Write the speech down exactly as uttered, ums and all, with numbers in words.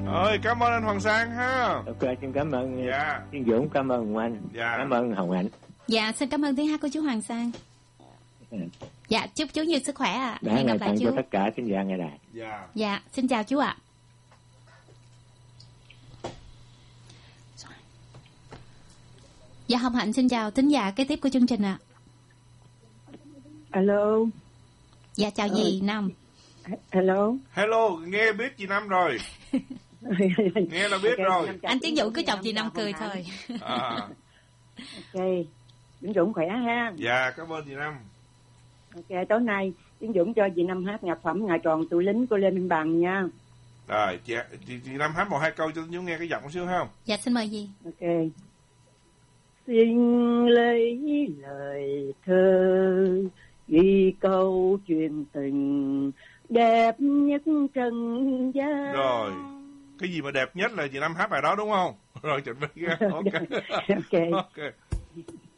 Ơi, cảm ơn anh Hoàng Sang ha. Ok, xin cảm ơn. Dạ. Thiên Dũng, cảm ơn anh. Dạ. Cảm ơn Hồng Hạnh. Dạ, xin cảm ơn tiếng hát của chú Hoàng Sang. Dạ, chúc chú nhiều sức khỏe ạ. Đã Hẹn gặp ngày lại tặng chú. cho tất cả khán giả nghe đài. Dạ. Dạ, xin chào chú ạ. Dạ, Hồng Hạnh xin chào thính giả kế tiếp của chương trình ạ. Alo. Dạ, chào Ờ. dì Năm. Hello. Hello, nghe biết chị Năm rồi. Nghe là biết Ok, rồi. Năm chào Anh Tiến Tiến Dũng Dũng, cứ chọc Năm chị Năm chào cười Hồng thôi. À. Ok, Tiến Dũng khỏe ha. Dạ, cảm ơn chị Năm. Ok, tối nay Tiến Dũng cho chị Năm hát nhạc phẩm Ngày tròn tụi lính của Lê Minh Bằng nha. Rồi, chị, chị, chị Năm hát một hai câu cho Nhớ nghe cái giọng một xíu không? Dạ, xin mời dì. Ok. Xin lấy lời thơ ghi câu chuyện tình đẹp nhất trần gian. Rồi, cái gì mà đẹp nhất là chị Năm hát bài đó đúng không? Rồi chuẩn bị. Ok. Ok. Ok.